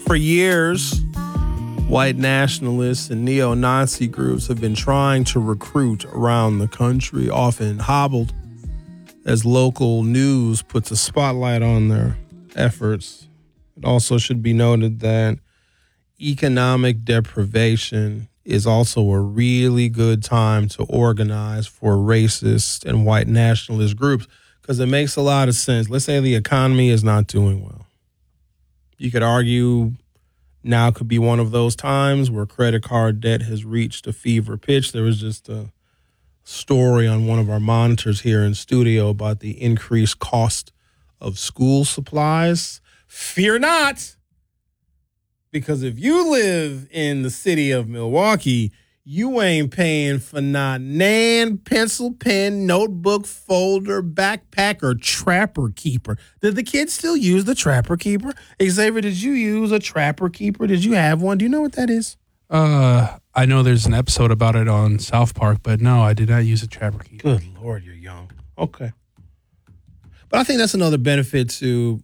For years, white nationalists and neo-Nazi groups have been trying to recruit around the country, often hobbled as local news puts a spotlight on their efforts. It also should be noted that economic deprivation is also a really good time to organize for racist and white nationalist groups because it makes a lot of sense. Let's say the economy is not doing well. You could argue now could be one of those times where credit card debt has reached a fever pitch. There was just a story on one of our monitors here in studio about the increased cost of school supplies. Fear not, because if you live in the city of Milwaukee, you ain't paying for not nan, pencil, pen, notebook, folder, backpack, or Trapper Keeper. Did the kids still use the Trapper Keeper? Xavier, did you use a Trapper Keeper? Did you have one? Do you know what that is? I know there's an episode about it on South Park, but no, I did not use a Trapper Keeper. Good Lord, you're young. Okay. But I think that's another benefit to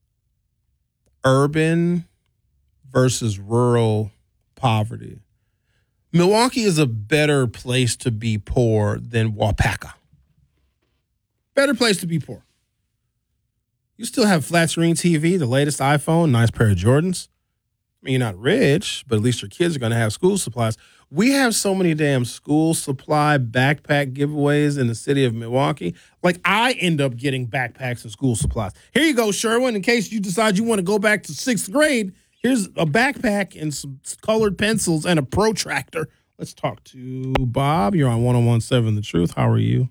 urban versus rural poverty. Milwaukee is a better place to be poor than Waupaca. Better place to be poor. You still have flat screen TV, the latest iPhone, nice pair of Jordans. I mean, you're not rich, but at least your kids are going to have school supplies. We have so many damn school supply backpack giveaways in the city of Milwaukee. Like, I end up getting backpacks and school supplies. Here you go, Sherwin, in case you decide you want to go back to 6th grade. Here's a backpack and some colored pencils and a protractor. Let's talk to Bob. You're on 101.7 The Truth. How are you?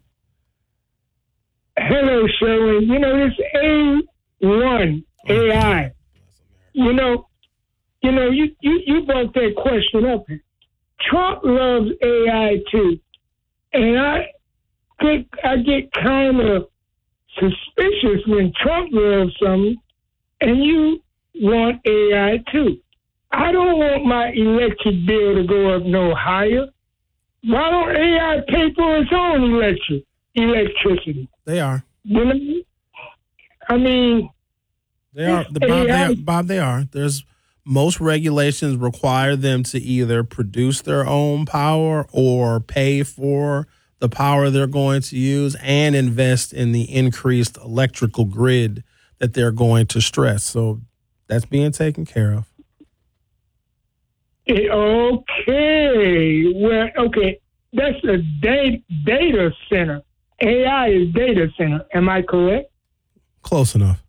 Hello, Sherwin. You know, this A1, AI. You brought that question up. Trump loves AI too. And I get kind of suspicious when Trump loves something and you want AI too. I don't want my electric bill to go up no higher. Why don't AI pay for its own electricity? They are. You know? I mean, they are. Bob, they are. There's most regulations require them to either produce their own power or pay for the power they're going to use and invest in the increased electrical grid that they're going to stress. So that's being taken care of. Okay. Well, okay. That's a data center. AI is data center. Am I correct? Close enough.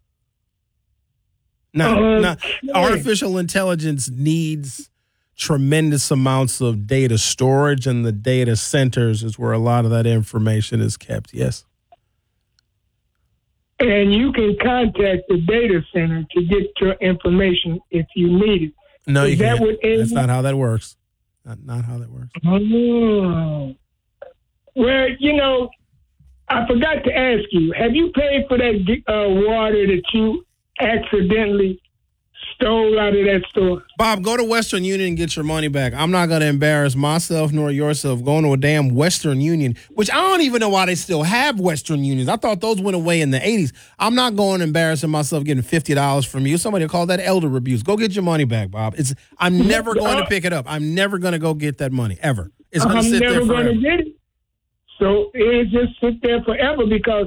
Now, artificial intelligence needs tremendous amounts of data storage, and the data centers is where a lot of that information is kept, yes. And you can contact the data center to get your information if you need it. No, you can't. That's not how that works. Not how that works. Oh. Well, I forgot to ask you, have you paid for that water that you accidentally stole out of that store? Bob, go to Western Union and get your money back. I'm not going to embarrass myself nor yourself going to a damn Western Union, which I don't even know why they still have Western Unions. I thought those went away in the 80s. I'm not going to embarrassing myself getting $50 from you. Somebody will call that elder abuse. Go get your money back, Bob. I'm never going to pick it up. I'm never going to go get that money, ever. It's going to sit there forever. I'm never going to get it. So it just sit there forever because,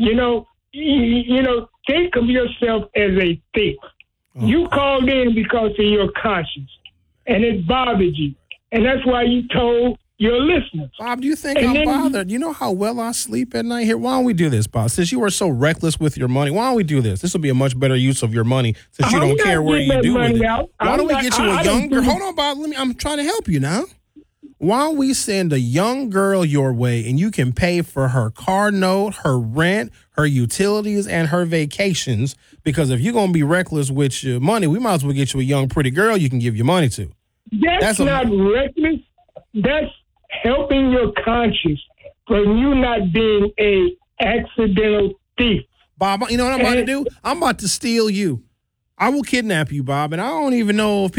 think of yourself as a thief. You called in because of your conscience, and it bothered you. And that's why you told your listeners. Bob, do you think I'm bothered? You know how well I sleep at night here? Why don't we do this, Bob? Since you are so reckless with your money, why don't we do this? This will be a much better use of your money since you don't care where you do with it. Why don't we get you a young girl? Hold on, Bob. I'm trying to help you now. Why don't we send a young girl your way and you can pay for her car note, her rent, her utilities, and her vacations? Because if you're going to be reckless with your money, we might as well get you a young, pretty girl you can give your money to. That's not reckless. That's helping your conscience from you not being a accidental thief. Bob, you know what I'm about to do? I'm about to steal you. I will kidnap you, Bob, and I don't even know if